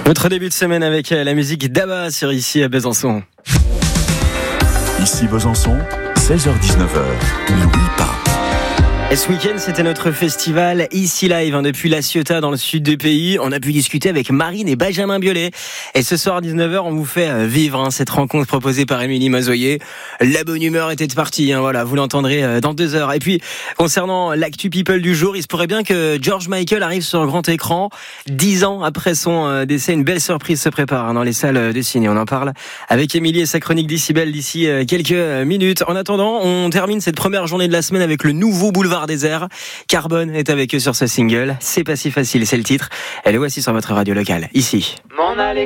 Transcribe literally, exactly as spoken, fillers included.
Notre début de semaine avec la musique d'Abba sur Ici à Besançon. Ici Besançon, seize heures dix-neuf heures. N'oublie pas. Et ce week-end, c'était notre festival Ici Live, hein, depuis La Ciotat dans le sud du pays. On a pu discuter avec Marine et Benjamin Biolay. Et ce soir à dix-neuf heures, on vous fait vivre hein, cette rencontre proposée par Émilie Mazoyer. La bonne humeur était de partie, hein, voilà, vous l'entendrez dans deux heures. Et puis, concernant l'actu people du jour, il se pourrait bien que George Michael arrive sur le grand écran. Dix ans après son décès, une belle surprise se prépare hein, dans les salles de ciné. On en parle avec Émilie et sa chronique d'Ici Belle d'ici quelques minutes. En attendant, on termine cette première journée de la semaine avec le nouveau boulevard des airs. Carbone est avec eux sur ce single. C'est pas si facile, c'est le titre. Et le voici sur votre radio locale, ici. M'en aller